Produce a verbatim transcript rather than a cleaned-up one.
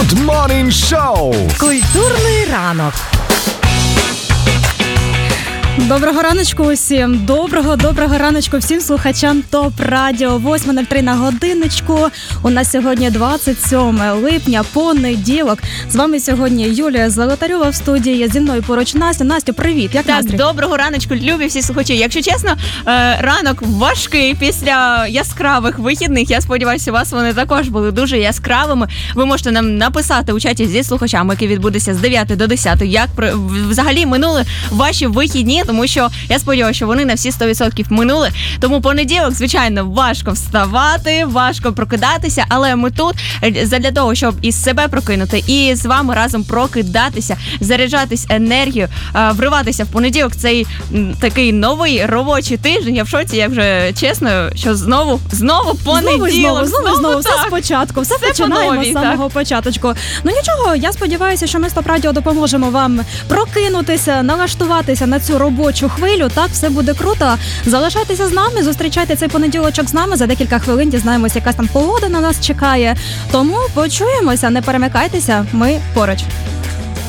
Good Morning Show. Культурний ранок. Доброго раночку усім. Доброго, доброго раночку всім слухачам ТОП Радіо. восьма нуль три на годиночку. У нас сьогодні двадцять сьоме липня, понеділок. З вами сьогодні Юлія Золотарьова в студії. Зі мною поруч Настя. Настя, привіт. Як так, настрій? Доброго раночку, любі всі слухачі. Якщо чесно, ранок важкий після яскравих вихідних. Я сподіваюся, у вас вони також були дуже яскравими. Ви можете нам написати у чаті зі слухачами, який відбудеться з дев'ятої до десятої, як взагалі минули ваші вихідні, тому що я сподіваюся, що вони на всі сто відсотків минули. Тому понеділок, звичайно, важко вставати, важко прокидатися, але ми тут задля того, щоб із себе прокинути і з вами разом прокидатися, заряджатись енергією, вриватися в понеділок, цей такий новий робочий тиждень. Я в шоці, я вже чесно, що знову, знову понеділок. Знову, знову, знову, знову, все спочатку, все, все починаємо новій, з самого так. початочку. Ну нічого, я сподіваюся, що ми з ТОП Радіо допоможемо вам прокинутися, налаштуватися на цю робочу хвилю. Так, все буде круто. Залишайтеся з нами, зустрічайте цей понеділочок з нами. За декілька хвилин дізнаємося, яка там погода на нас чекає. Тому почуємося, не перемикайтеся, ми поруч.